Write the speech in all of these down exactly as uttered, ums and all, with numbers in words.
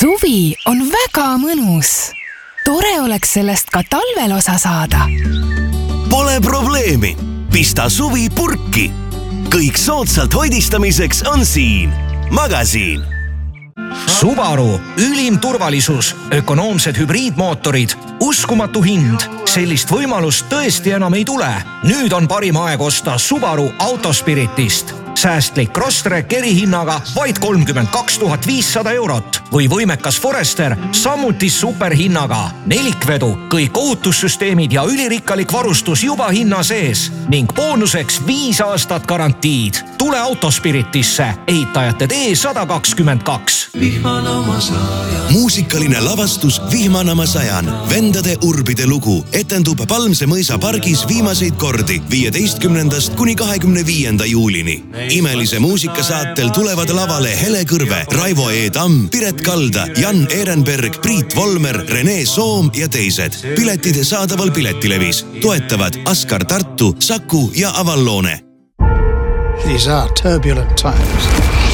Suvi on väga mõnus. Tore oleks sellest ka talvel osa saada. Pole probleemi. Pista suvi purki. Kõik soodsalt hoidistamiseks on siin. Magasiin. Subaru, ülim turvalisus, ökonoomsed hübriidmootorid, uskumatu hind. Sellist võimalust tõesti enam ei tule. Nüüd on parim aeg osta Subaru Autospiritist. Säästlik Crosstrek erihinnaga vaid kolmkümmend kaks tuhat viissada eurot või võimekas Forester samuti superhinnaga. Nelikvedu, kõik ohutussüsteemid ja ülirikkalik varustus juba hinna sees ning boonuseks viis aastat garantiid. Tule Autospiritisse, ehitajate tee sada kakskümmend kaks. Muusikaline lavastus Vihmanama sajan. Vendade urbide lugu etendub Palmse mõisa pargis viimaseid kordi viieteistkümnendast kuni kahekümne viienda juulini. Imelise muusikasaatel tulevad lavale Hele Kõrve, Raivo E. Tamm, Piret Kalda, Jan Ehrenberg, Priit Volmer, Rene Soom ja teised. Piletid saadaval Piletilevis. Toetavad Askar Tartu, Saku ja Avallone. These are turbulent times.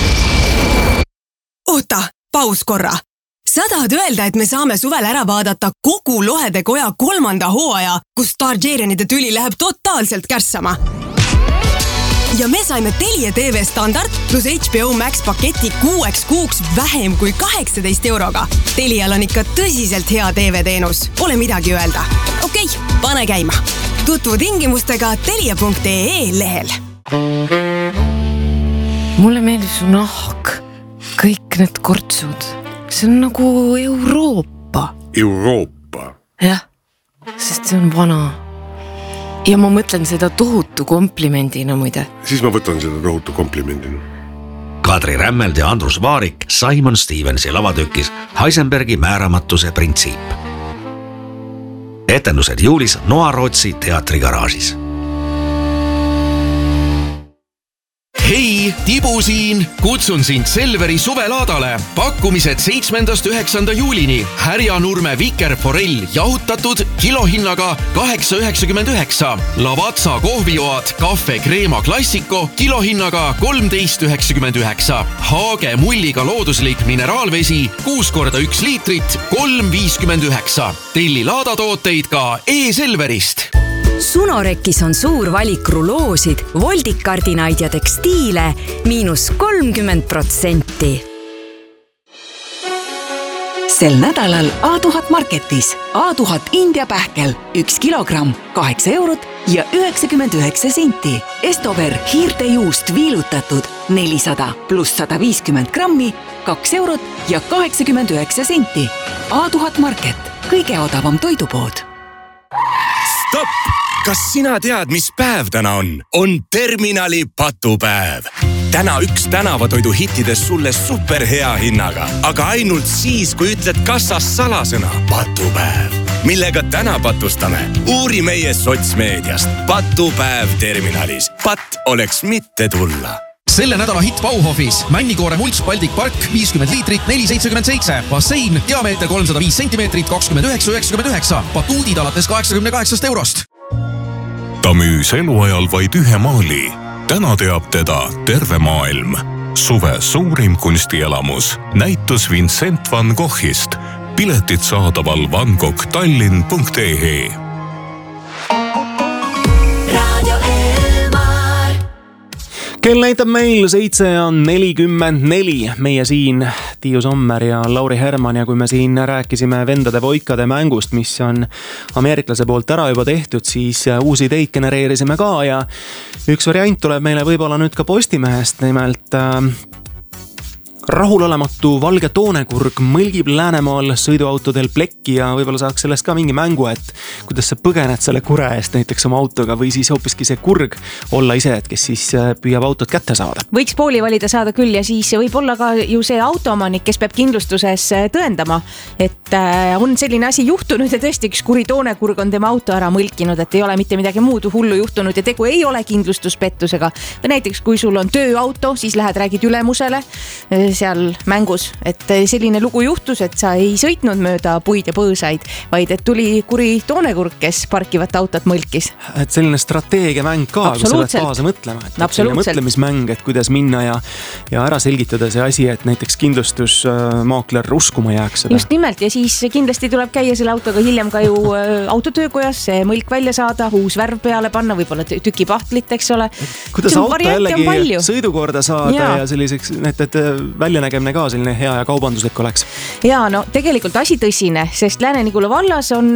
Oota, paus korra. Sa tahad öelda, et me saame suvel ära vaadata kogu Lohede koja kolmanda hooaja, kus Targaryenide tüli läheb totaalselt kärssama. Ja me saime Telia T V standard plus H B O Max paketi kuueks kuuks vähem kui kaheksateist euroga. Telial on ikka tõsiselt hea T V-teenus. Pole midagi öelda. Okei, pane käima. Tutvu tingimustega telia punkt ee lehel. Mulle meeldib su nahk. Kõik need kortsud. See on nagu Euroopa. Euroopa? Jah, sest see on vana. Ja ma mõtlen seda tohutu komplimendina muide. Siis ma võtan seda tohutu komplimendina. Kadri Rämmeld ja Andrus Vaarik Simon Stevensi lavatükis Heisenbergi määramatuse printsiip. Etendused juulis Noa Rootsi teatrigaraažis. Hei, Tibu siin! Kutsun sind Selveri suvelaadale. Pakkumised seitsmendast üheksanda juulini. Härjanurme vikerforell jahutatud kilohinnaga kaheksa üheksakümmend üheksa. Lavatsa kohvioad Cafe Crema Classico kilohinnaga kolmteist üheksakümmend üheksa. Haage mulliga looduslik mineraalvesi kuus korda üks liitrit kolm viiskümmend üheksa. Telli laadatooteid ka e-Selverist. Sunorekis on suur valik ruloosid, voldikardinaid ja tekstiile miinus kolmkümmend protsenti. Sel nädalal A tuhat marketis A tuhat India pähkel üks kilogramm kaheksa eurot ja üheksakümmend üheksa senti. Estover hiirtejuust viilutatud nelisada pluss sada viiskümmend grammi kaks eurot ja kaheksakümmend üheksa senti. A tuhat market, kõige odavam toidupood. Stopp! Kas sina tead, mis päev täna on? On terminali patupäev. Täna üks tänavatoidu hittides sulle superhea hinnaga, aga ainult siis, kui ütled kassas salasõna patupäev. Millega täna patustame? Uuri meie sotsmeediast. Patupäev terminalis. Pat oleks mitte tulla. Selle nädala hitt Bauhofis. Männikoore mults Baltic Park viiskümmend liitrit neli seitsekümmend seitse. Bassein, diameeter kolmsada viis sentimeetrit kakskümmend üheksa üheksakümmend üheksa. Batuudid alates kaheksakümne kaheksast eurost. Ta müüs eluajal vaid ühe maali. Täna teab teda terve maailm. Suve suurim kunstielamus. Näitus Vincent van Goghist. Piletid saadaval vangoghtallinn punkt ee. Kell näitab meil seitse ja nelikümmend neli. Meie siin Tiiu Sommer ja Lauri Herman ja kui me siin rääkisime vendade voikade mängust, mis on ameeriklase poolt ära juba tehtud, siis uusi ideid genereerisime ka ja üks variant tuleb meile võib-olla nüüd ka Postimehest, nimelt äh, rahulolematu valge toonekurg mõlgib Läänemaal sõiduautodel plekki ja võib-olla saaks sellest ka mingi mängu, et kuidas sa põgened selle kure eest näiteks oma autoga või siis hoopiski see kurg olla ise, et kes siis püüab autot kätte saada. Võiks pooli valida saada küll ja siis võib olla ka ju see autoomanik, kes peab kindlustuses tõendama, et on selline asi juhtunud ja tõesti üks kuri toonekurg on tema auto ära mõlkinud, et ei ole mitte midagi muud hullu juhtunud ja tegu ei ole kindlustuspettusega. Või näiteks kui sul on tööauto, siis lähed räägid ülemusele, seal mängus, et selline lugu juhtus, et sa ei sõitnud mööda puid ja põõsaid, vaid et tuli kuri toonekurk, kes parkivat autot mõlkis. Et selline strateegiamäng ka, kui sa pead kaasa mõtlema, et, et selline mõtlemismäng, et kuidas minna ja, ja ära selgitada see asi, et näiteks kindlustusmaakler uskuma jääks seda. Just nimelt ja siis kindlasti tuleb käia selle autoga hiljem ka ju autotöökojas, see mõlk välja saada, uus värv peale panna, võib-olla tüki pahtlit, eks ole. Kuidas auto jällegi sõidukorda saada ja, ja selliseks, et, et väljanägemine ka selline hea ja kaubanduslik oleks? Ja no tegelikult asi tõsine, sest Lääne-Nigula vallas on,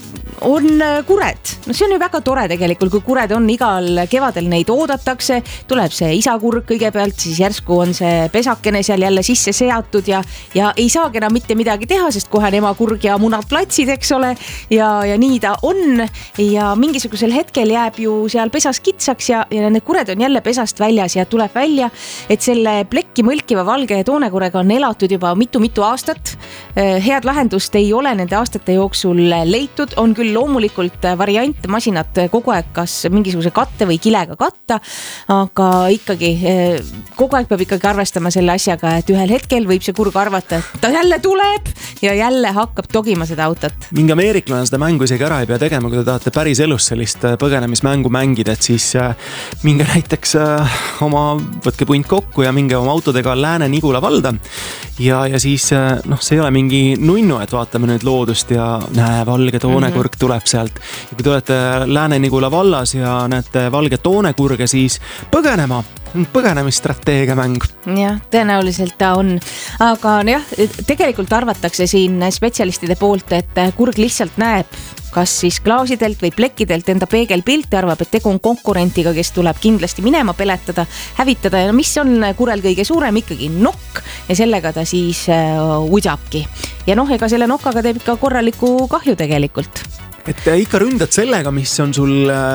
on kured. No see on ju väga tore tegelikult, kui kured on igal kevadel, neid oodatakse, tuleb see isakurg kõigepealt, siis järsku on see pesakene seal jälle sisse seatud ja, ja ei saagi enam mitte midagi teha, sest kohe on emakurg ja munad platsid, eks ole, ja, ja nii ta on ja mingisugusel hetkel jääb ju seal pesas kitsaks ja, ja need kured on jälle pesast väljas ja tuleb välja, et selle plekki mõlkiva valge toonekurega on elatud juba mitu-mitu aastat. Head lahendust ei ole nende aastate jooksul leitud, on küll loomulikult variant masinat kogu aeg kas mingisuguse katte või kilega katta, aga ikkagi kogu aeg peab ikkagi arvestama selle asjaga, et ühel hetkel võib see kurg arvata, et ta jälle tuleb ja jälle hakkab togima seda autot. Mingi ameeriklane seda mängu isegi ära ei pea tegema, kui te tahate päris elus sellist põgenemismängu mängida, et siis minge näiteks oma, võtke punt kokku ja minge oma autodega Lääne-Nigula valda ja, ja siis noh, see ei ole mingi nunnu, et vaatame nüüd loodust ja näe, valge toonekurg mm-hmm. tuleb sealt. Ja kui te olete Lääne-Nigula vallas ja näete valge toonekurge, siis põgenema, põgenemisstrateegia mäng. Jah, tõenäoliselt ta on. Aga jah, tegelikult arvatakse siin spetsialistide poolt, et kurg lihtsalt näeb kas siis klaasidelt või plekkidelt enda peegelpilt ja arvab, et tegu on konkurentiga, kes tuleb kindlasti minema peletada, hävitada ja mis on kurel kõige suurem ikkagi nokk ja sellega ta siis udjabki. Ja noh, ega selle nokkaga teeb ikka korraliku kahju tegelikult. Et ikka ründad sellega, mis on sul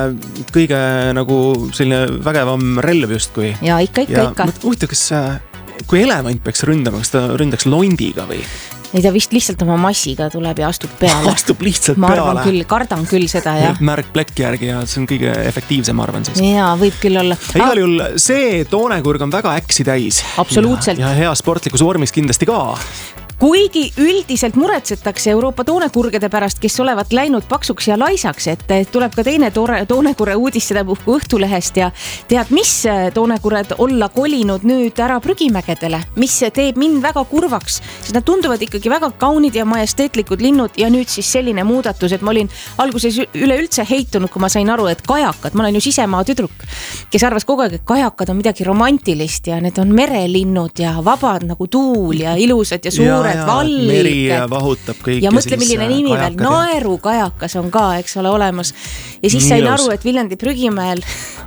kõige nagu selline vägevam relv justkui. Ja ikka, ikka, ja ikka. Huvitav, kas kui elevant peaks ründama, kas ta ründaks londiga või? Ei, ta vist lihtsalt oma massiga tuleb ja astub peale. Astub lihtsalt ma peale. Ma arvan küll, kardan küll seda, jah. Märk plekki järgi ja see on kõige efektiivsem, arvan siis. Jaa, võib küll olla. Igal juhul see toonekurg on väga äksi täis. Absoluutselt. Ja, ja hea sportlikus vormis kindlasti ka. Kuigi üldiselt muretsetakse Euroopa toonekurgede pärast, kes olevat läinud paksuks ja laisaks, et tuleb ka teine toore, toonekure uudis seda puhku Õhtulehest ja tead, mis toonekured olla kolinud nüüd ära prügimägedele, mis teeb mind väga kurvaks, sest nad tunduvad ikkagi väga kaunid ja majesteetlikud linnud ja nüüd siis selline muudatus, et ma olin alguses üleüldse heitunud, kui ma sain aru, et kajakad, ma olen ju sisemaa tüdruk, kes arvas kogu aeg, et kajakad on midagi romantilist ja need on merelinnud ja vabad nagu tuul ja ilusad ja suured. Ja, valged. Meri vahutab kõike. Ja mõtle, milline nimi veel, naerukajakas on ka, eks ole, olemas. Ja siis sain aru, et Viljandi Prügimäel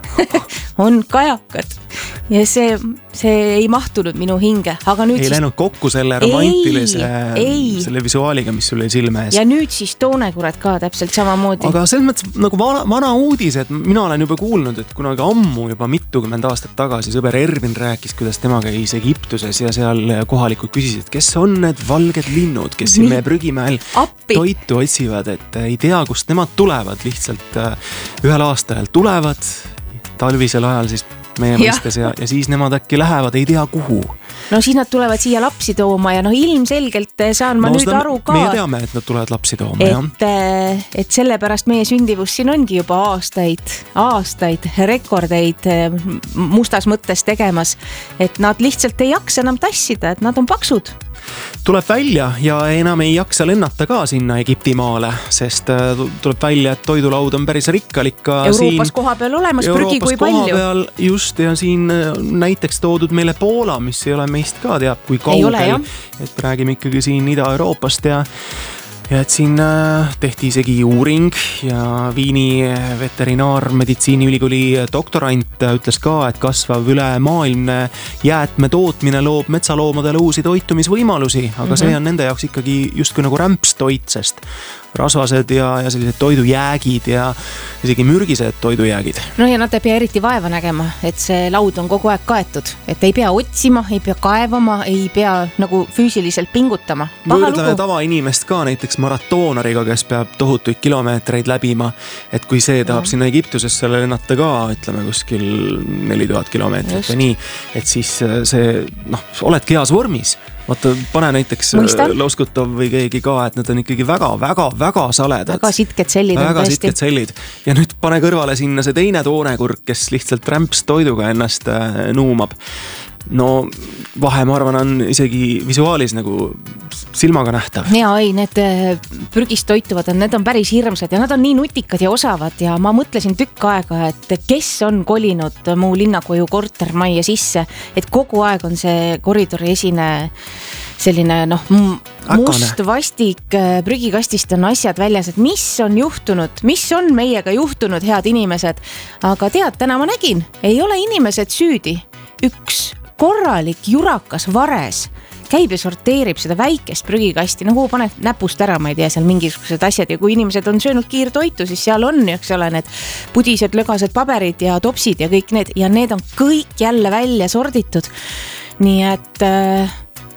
on kajakad. Ja see, see ei mahtunud minu hinge. Aga nüüd ei siis... läinud kokku selle romantilise ei, ei. selle visuaaliga, mis sul oli silme ees. Ja nüüd siis toonekured ka täpselt samamoodi. Aga selles mõttes nagu vana, vana uudis, et mina olen juba kuulnud, et kunagi ammu juba mitukümmend aastat tagasi sõber Ervin rääkis, kuidas tema käis Egiptuses ja seal kohalikud küsisid, kes on need valged linnud, kes siin meie Prügimäel Appi. Toitu otsivad, et ei tea, kust nemad tulevad, lihtsalt ühel aastal tulevad talvisel ajal siis meie mõistes ja, ja siis nemad äkki lähevad, ei tea kuhu. No siis nad tulevad siia lapsi tooma ja noh, ilmselgelt saan ma no, nüüd aru ka. Meie teame, et nad tulevad lapsi tooma, et, jah. Et sellepärast meie sündivus siin ongi juba aastaid, aastaid, rekordeid mustas mõttes tegemas, et nad lihtsalt ei jaksa enam tassida, et nad on paksud. Tuleb välja ja enam ei jaksa lennata ka sinna Egiptimaale, sest tuleb välja, et toidulaud on päris rikkalik ka Euroopas siin, koha peal olemas, prügi kui palju. Peal, just, ja siin näiteks toodud meile Poola, mis ei ole meist ka teab kui kaugel, et räägime ikkagi siin Ida-Euroopast ja Ja et siin tehti isegi uuring ja Viini veterinaarmeditsiini ülikooli doktorant ütles ka, et kasvav ülemaailmne jäätme tootmine loob metsaloomadele uusi toitumisvõimalusi, aga mm-hmm. see on nende jaoks ikkagi justkui nagu rämpstoit, sest rasvased ja, ja sellised toidujäägid ja isegi mürgised toidujäägid. No ja nad ei pea eriti vaeva nägema, et see laud on kogu aeg kaetud, et ei pea otsima, ei pea kaevama, ei pea nagu füüsiliselt pingutama. Võrdleme tavainimest ka näiteks maratoonariga, kes peab tohutuid kilomeetreid läbima, et kui see tahab ja. Sinna Egiptusesse lennata ka, ütleme kuskil neli tuhat kilomeetrit ja nii, et siis see, noh, oledki heas vormis. Vaata, pane näiteks Mõistan. Lauskutov või keegi ka, et need on ikkagi väga, väga, väga saledad. Väga sitked sellid väga on tõesti. Sitked sellid. Ja nüüd pane kõrvale sinna see teine toonekurk, kes lihtsalt rämps toiduga ennast nuumab. No vahe, ma arvan, on isegi visuaalis nagu silmaga nähtav. Ja ei, need prügist toituvad, need on päris hirmsad ja nad on nii nutikad ja osavad ja ma mõtlesin tükk aega, et kes on kolinud mu linnakoju kortermajja sisse, et kogu aeg on see koridori esine selline noh, must vastik prügikastist on asjad väljas, et mis on juhtunud, mis on meiega juhtunud, head inimesed. Aga tead, täna ma nägin, ei ole inimesed süüdi. Üks korralik jurakas vares käib ja sorteerib seda väikest prügikasti, nagu paned näpust ära, ma ei tea, seal mingisugused asjad ja kui inimesed on söönud kiirtoitu, siis seal on, eks ole, need pudised, lögased paberid ja topsid ja kõik need ja need on kõik jälle välja sorditud. Nii et äh,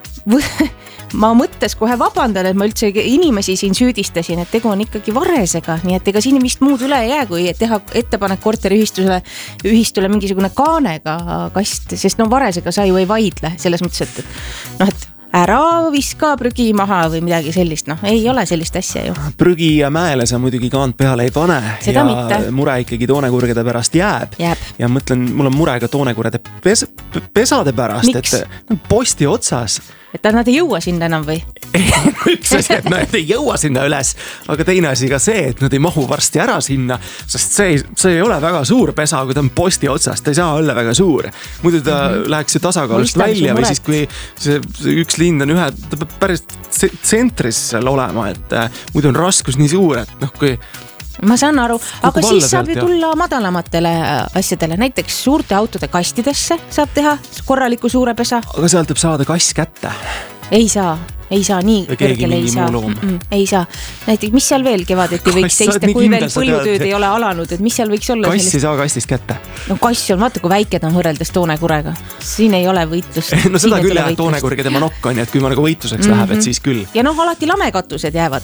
ma mõttes kohe vabandan, et ma üldse inimesi siin süüdistasin, et tegu on ikkagi varesega, nii et ega siin vist muud üle ei jää, kui teha ettepanek korteriühistule ühistule mingisugune kaanega kast, sest no varesega sa ju ei vaidle selles mõttes, et noh, et ära viska prügi maha või midagi sellist, noh, ei ole sellist asja ju. Prügi ja mäele sa muidugi kaant peale ei pane Seda ja mitte. Mure ikkagi toonekurgede pärast jääb. jääb. Ja mõtlen, mul on mure ka toonekurgede pes, pesade pärast, Miks? et posti otsas. Et nad ei jõua sinna enam või? Üks asi, et nad ei jõua sinna üles, aga teine asi ka see, et nad ei mahu varsti ära sinna, sest see, see ei ole väga suur pesa, kui ta on posti otsas, ta ei saa olla väga suur. Muidu ta mm-hmm. läheks ju tasakaalust välja või siis kui see, see üks lind on ühe, ta peab päris tsentris seal olema, et äh, muidu on raskus nii suur, et noh, kui ma saan aru, aga siis saab ju tulla madalamatele asjadele, näiteks suurte autode kastidesse saab teha korraliku suure pesa. Aga sealt võib saada kass kätte. Ei saa, ei saa, nii kõrgele ei saa. Ei saa. Näiteks, mis seal veel kevadeti võiks seista, kui veel põllutööd ei ole alanud, et mis seal võiks olla? Kass ei saa kastist kätte. No kass on, vaata kui väike ta on võrreldes toonekurega. Siin ei ole võitlust. No seda küll jah, toonekurge tema nokk on, et kui ma nagu võitluseks mm-hmm. läheb, et siis küll. Ja noh, alati lamekatused jäävad.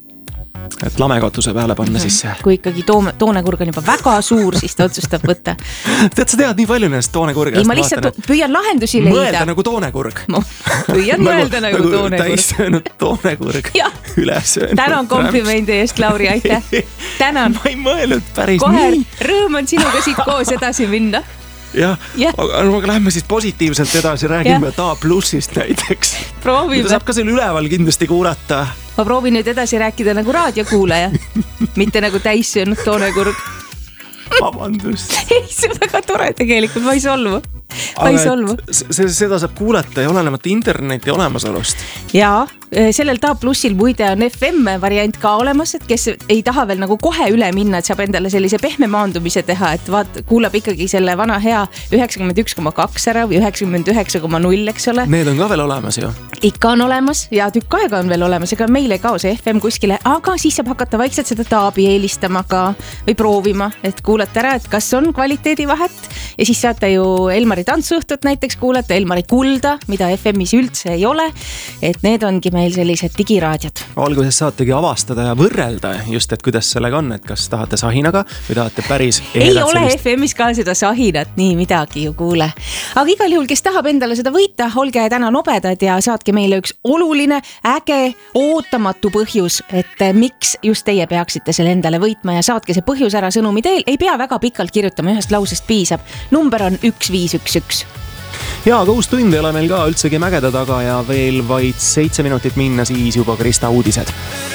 Et lamekatuse peale panna sisse. Kui ikkagi toome, toonekurg on juba väga suur, siis ta otsustab võtta. Tead, sa tead nii palju nendest toonekurgast. Ei, ma lihtsalt vaatan, püüan lahendusi leida. Mõelda nagu toonekurg. Ma püüan mõelda nagu, nagu toonekurg. Täis söönud toonekurg. Üle söönud. Tänan komplimendi eest, Lauri, aitäh. Tänan. Ma ei mõelnud päris Kohe nii. Rõõm on sinuga siit koos edasi minna. Jah, ja. Aga, aga lähme siis positiivselt edasi, räägime ta plussist näiteks. Proovime. Mida saab ka seal üleval kindlasti kuulata. Ma proovin nüüd edasi rääkida nagu raadiokuulaja, mitte nagu täis söönud toonekurg. Vabandust. Ei, see on väga tore tegelikult, ma ei solvu. Ma ei solvu. Seda saab kuulata ja olenemata interneti olemasolust. Jaa, sellel Ta plussil muide on F M variant ka olemas, et kes ei taha veel nagu kohe üle minna, et saab endale sellise pehme maandumise teha, et vaat, kuulab ikkagi selle vana hea üheksakümmend üks koma kaks ära või üheksakümmend üheksa koma null, eks ole. Need on ka veel olemas ju. Ikka on olemas ja tükk aega on veel olemas, ega meil ei kao see F M kuskile, aga siis saab hakata vaikselt seda taabi eelistama ka või proovima, et kuulata ära, et kas on kvaliteedivahet ja siis saate ju Elmari tantsuõhtut näiteks kuulata, Elmari kulda, mida F M-is üldse ei ole, et need ongi meil sellised digiraadiod. Alguses saategi avastada ja võrrelda just, et kuidas sellega on, et kas tahate sahinaga või tahate päris ei ole sellist... F M-is ka seda sahinat, nii midagi ju kuule. Aga igal juhul, kes tahab endale seda võita, olge täna nobedad ja saatke meile üks oluline, äge, ootamatu põhjus, et miks just teie peaksite selle endale võitma ja saatke see põhjus ära sõnumi teel. Ei pea väga pikalt kirjutama, ühest lausest piisab. Number on üks viis üks üks. Ja, aga uus tund ei ole meil ka üldsegi mägede taga ja veel vaid seitse minutit minna, siis juba Krista uudised.